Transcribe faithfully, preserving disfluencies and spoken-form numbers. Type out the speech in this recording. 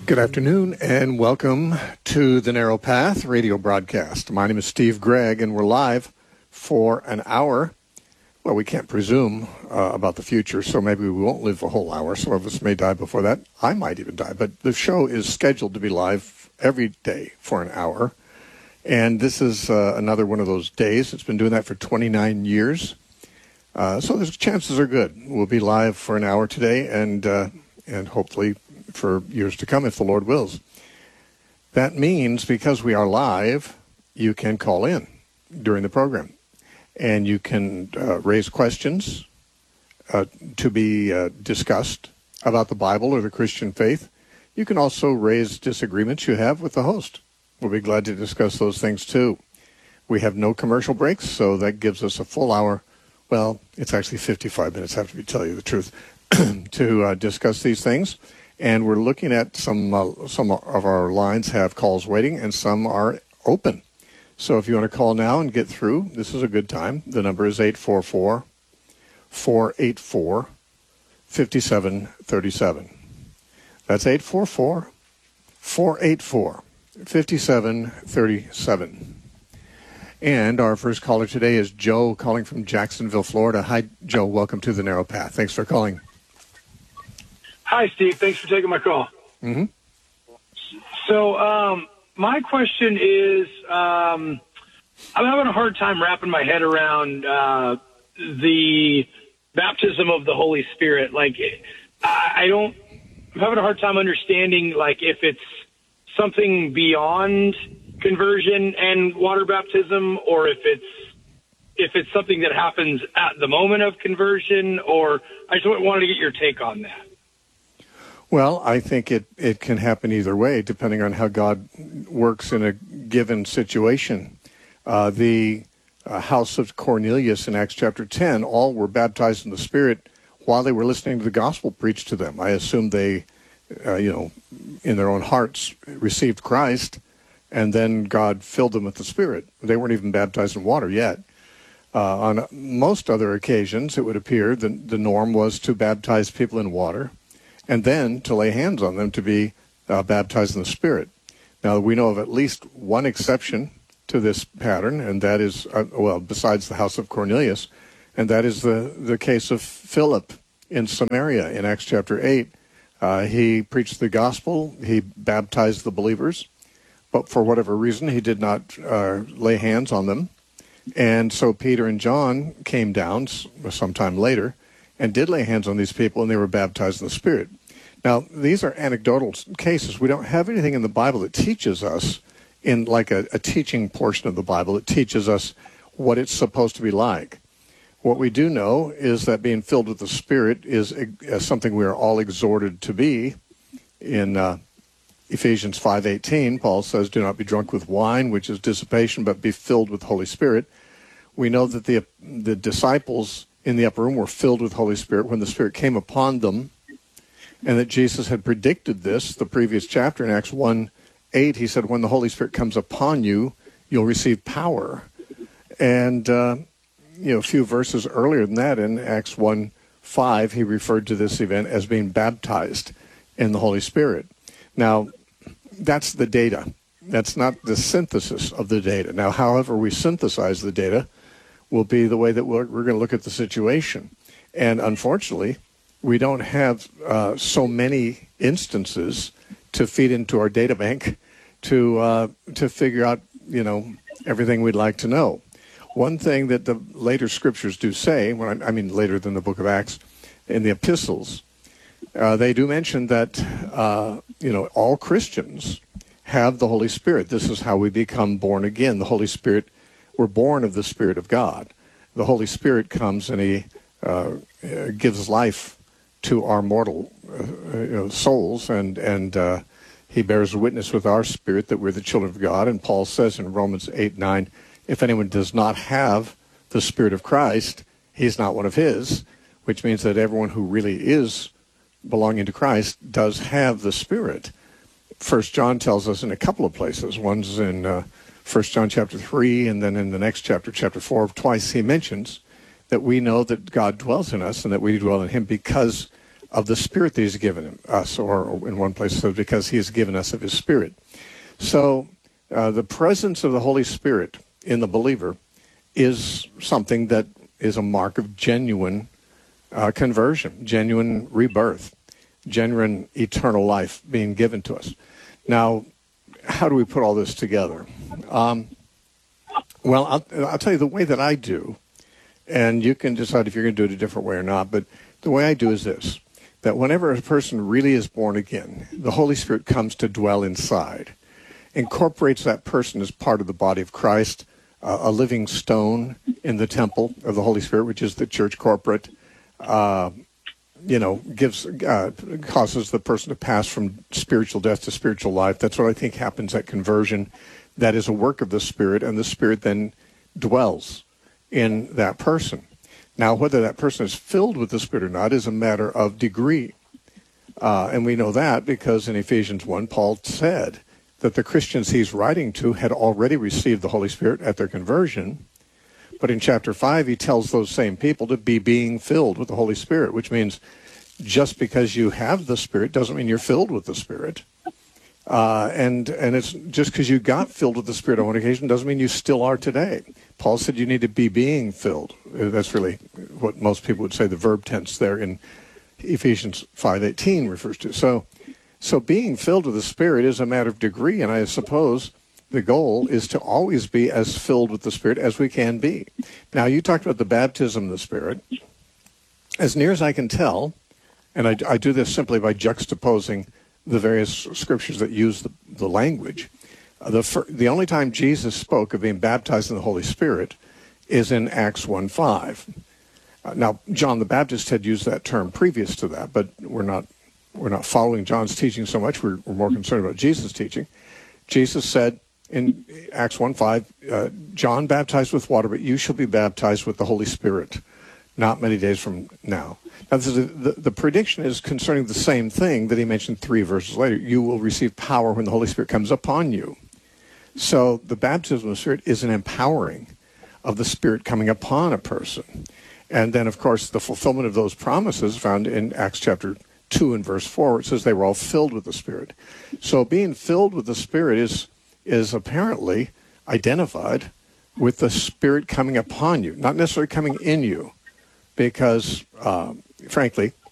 Good afternoon and welcome to the Narrow Path radio broadcast. My name is Steve Gregg and we're live for an hour. Well, we can't presume uh, about the future, so maybe we won't live a whole hour. Some of us may die before that. I might even die, but the show is scheduled to be live every day for an hour. And this is uh, another one of those days. It's been doing that for twenty-nine years. Uh, so the chances are good. We'll be live for an hour today and uh, and hopefully for years to come if the Lord wills. That means because we are live, you can call in during the program and you can uh, raise questions uh, to be uh, discussed about the Bible or the Christian faith. You can also raise disagreements you have with the host. We'll be glad to discuss those things too. We have no commercial breaks, so that gives us a full hour. Well, it's actually fifty-five minutes, I have to tell you the truth, to uh, discuss these things. And we're looking at some uh, some of our lines have calls waiting and some are open. So if you want to call now and get through, this is a good time. The number is eight four four, four eight four, five seven three seven. That's eight four four, four eight four, five seven three seven. And our first caller today is Joe calling from Jacksonville, Florida. Hi, Joe. Welcome to the Narrow Path. Thanks for calling. Hi, Steve. Thanks for taking my call. Mm-hmm. So um, my question is, um, I'm having a hard time wrapping my head around uh, the baptism of the Holy Spirit. Like, I, I don't, I'm having a hard time understanding, like, if it's something beyond conversion and water baptism, or if it's if it's something that happens at the moment of conversion, or I just wanted to get your take on that. Well, I think it, it can happen either way, depending on how God works in a given situation. Uh, the uh, house of Cornelius in Acts chapter ten, all were baptized in the Spirit while they were listening to the gospel preached to them. I assume they, uh, you know, in their own hearts received Christ, and then God filled them with the Spirit. They weren't even baptized in water yet. Uh, on most other occasions, it would appear the, the norm was to baptize people in water, and then to lay hands on them to be uh, baptized in the Spirit. Now, we know of at least one exception to this pattern, and that is, uh, well, besides the house of Cornelius, and that is the, the case of Philip in Samaria in Acts chapter eight. Uh, he preached the gospel, he baptized the believers, but for whatever reason, he did not uh, lay hands on them. And so Peter and John came down sometime later and did lay hands on these people, and they were baptized in the Spirit. Now, these are anecdotal cases. We don't have anything in the Bible that teaches us, in like a, a teaching portion of the Bible, that teaches us what it's supposed to be like. What we do know is that being filled with the Spirit is uh, something we are all exhorted to be. In uh, Ephesians five eighteen, Paul says, "Do not be drunk with wine, which is dissipation, but be filled with the Holy Spirit." We know that the the disciples in the upper room were filled with Holy Spirit when the Spirit came upon them, and that Jesus had predicted this the previous chapter in Acts one eight. He said, when the Holy Spirit comes upon you, you'll receive power. And uh, you know, a few verses earlier than that, in Acts one five, he referred to this event as being baptized in the Holy Spirit. Now, that's the data. That's not the synthesis of the data. Now, however we synthesize the data will be the way that we're, we're going to look at the situation. And unfortunately, we don't have uh, so many instances to feed into our data bank to uh, to figure out, you know, everything we'd like to know. One thing that the later scriptures do say, when I, I mean later than the book of Acts, in the epistles, uh, they do mention that, uh, you know, all Christians have the Holy Spirit. This is how we become born again. The Holy Spirit, we're born of the Spirit of God. The Holy Spirit comes and he uh, gives life to our mortal uh, you know, souls, and, and uh, he bears witness with our spirit that we're the children of God. And Paul says in Romans eight nine, if anyone does not have the Spirit of Christ, he's not one of his, which means that everyone who really is belonging to Christ does have the Spirit. First John tells us in a couple of places. One's in uh, First John chapter three, and then in the next chapter, chapter four, twice he mentions that we know that God dwells in us and that we dwell in him because of the Spirit that he's given us, or in one place it says because he has given us of his Spirit. So uh, the presence of the Holy Spirit in the believer is something that is a mark of genuine uh, conversion, genuine rebirth, genuine eternal life being given to us. Now, how do we put all this together? Um, well, I'll, I'll tell you the way that I do, and you can decide if you're going to do it a different way or not, but the way I do is this, that whenever a person really is born again, the Holy Spirit comes to dwell inside, incorporates that person as part of the body of Christ, uh, a living stone in the temple of the Holy Spirit, which is the church corporate, uh, you know, gives uh, causes the person to pass from spiritual death to spiritual life. That's what I think happens at conversion. That is a work of the Spirit, and the Spirit then dwells in that person. Now, whether that person is filled with the Spirit or not is a matter of degree. Uh, and we know that because in Ephesians one, Paul said that the Christians he's writing to had already received the Holy Spirit at their conversion. But in chapter five, he tells those same people to be being filled with the Holy Spirit, which means just because you have the Spirit doesn't mean you're filled with the Spirit. Uh, and and it's just because you got filled with the Spirit on one occasion doesn't mean you still are today. Paul said you need to be being filled. That's really what most people would say the verb tense there in Ephesians five eighteen refers to. So, so being filled with the Spirit is a matter of degree, and I suppose the goal is to always be as filled with the Spirit as we can be. Now, you talked about the baptism of the Spirit. As near as I can tell, and I, I do this simply by juxtaposing the various scriptures that use the, the language, uh, the, fir- the only time Jesus spoke of being baptized in the Holy Spirit is in Acts one five. Uh, now, John the Baptist had used that term previous to that, but we're not we're not following John's teaching so much. We're, we're more concerned about Jesus' teaching. Jesus said, in Acts one five, uh, John baptized with water, but you shall be baptized with the Holy Spirit not many days from now. Now, this is a, the, the prediction is concerning the same thing that he mentioned three verses later. You will receive power when the Holy Spirit comes upon you. So the baptism of the Spirit is an empowering of the Spirit coming upon a person. And then, of course, the fulfillment of those promises found in Acts chapter two and verse four, where it says they were all filled with the Spirit. So being filled with the Spirit is is apparently identified with the Spirit coming upon you, not necessarily coming in you, because, uh, frankly,